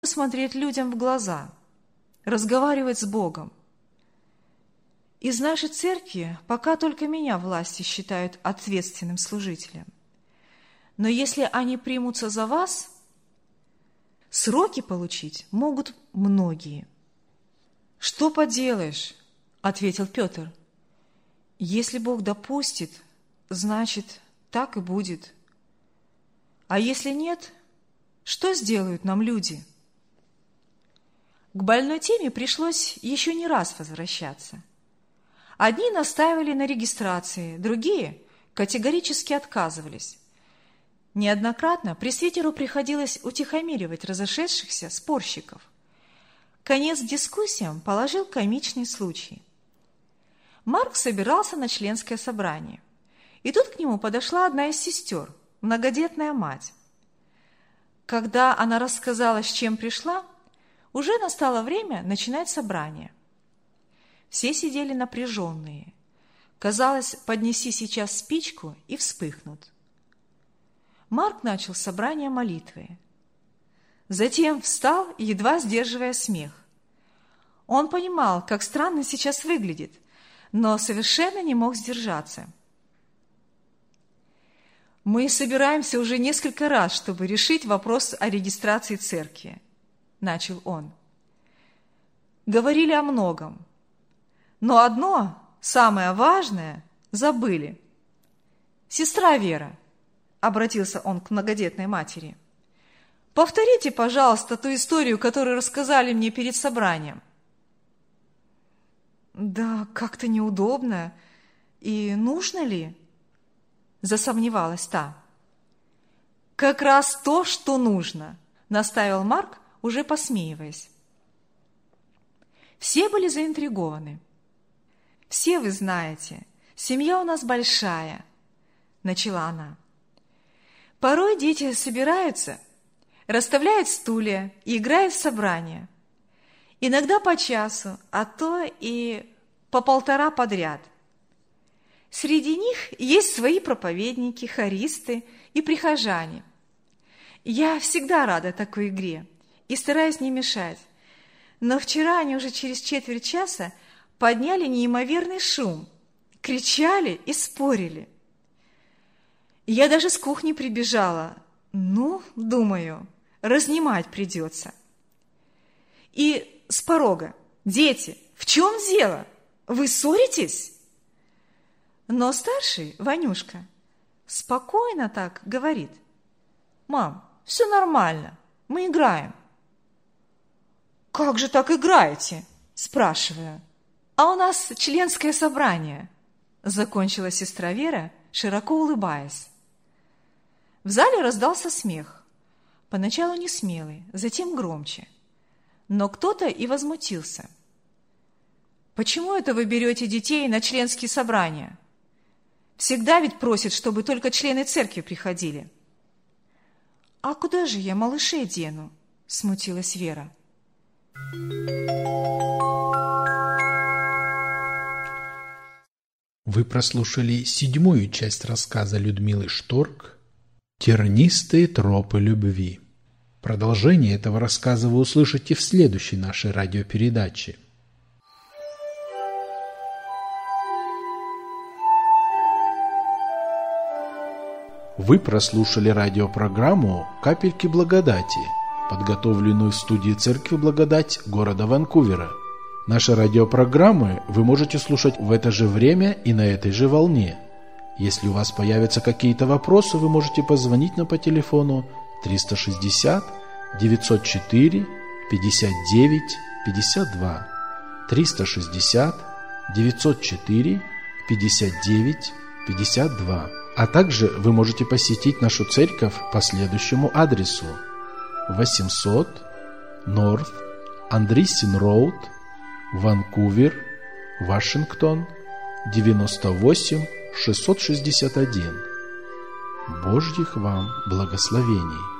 смотреть людям в глаза, разговаривать с Богом. Из нашей церкви пока только меня власти считают ответственным служителем. Но если они примутся за вас, сроки получить могут многие. «Что поделаешь?» – ответил Петр. «Если Бог допустит, значит, так и будет. А если нет, что сделают нам люди?» К больной теме пришлось еще не раз возвращаться. Одни настаивали на регистрации, другие категорически отказывались. Неоднократно пресвитеру приходилось утихомиривать разошедшихся спорщиков. Конец дискуссиям положил комичный случай. Марк собирался на членское собрание, и тут к нему подошла одна из сестер, многодетная мать. Когда она рассказала, с чем пришла, уже настало время начинать собрание. Все сидели напряженные. Казалось, поднеси сейчас спичку и вспыхнут. Марк начал собрание молитвы. Затем встал, едва сдерживая смех. Он понимал, как странно сейчас выглядит, но совершенно не мог сдержаться. «Мы собираемся уже несколько раз, чтобы решить вопрос о регистрации церкви», – начал он. «Говорили о многом, но одно, самое важное, забыли. Сестра Вера», – обратился он к многодетной матери, – «повторите, пожалуйста, ту историю, которую рассказали мне перед собранием». «Да как-то неудобно. И нужно ли?» – засомневалась та. «Как раз то, что нужно», – настаивал Марк, уже посмеиваясь. Все были заинтригованы. «Все вы знаете, семья у нас большая», – начала она. «Порой дети собираются, расставляют стулья и играют в собрания. Иногда по часу, а то и по 1,5 подряд. Среди них есть свои проповедники, хористы и прихожане. Я всегда рада такой игре и стараюсь не мешать. Но вчера они уже через 1/4 часа подняли неимоверный шум, кричали и спорили. Я даже с кухни прибежала. Думаю, разнимать придется. И с порога: дети, в чем дело? Вы ссоритесь?» Но старший, Ванюшка, спокойно так говорит: «Мам, все нормально, мы играем». «Как же так играете?» – спрашиваю. «А у нас членское собрание», – закончила сестра Вера, широко улыбаясь. В зале раздался смех. Поначалу не смелый, затем громче. Но кто-то и возмутился. «Почему это вы берете детей на членские собрания? Всегда ведь просят, чтобы только члены церкви приходили». «А куда же я малышей дену?» – смутилась Вера. Вы прослушали 7-ю часть рассказа Людмилы Шторк «Тернистые тропы любви». Продолжение этого рассказа вы услышите в следующей нашей радиопередаче. Вы прослушали радиопрограмму «Капельки благодати», подготовленную в студии Церкви Благодать города Ванкувера. Наши радиопрограммы вы можете слушать в это же время и на этой же волне. Если у вас появятся какие-то вопросы, вы можете позвонить нам по телефону 360 904 59 52 360 904 59 52. А также вы можете посетить нашу церковь по следующему адресу: 800 North Andreessen Road, Ванкувер, Вашингтон, 98661. Божьих вам благословений!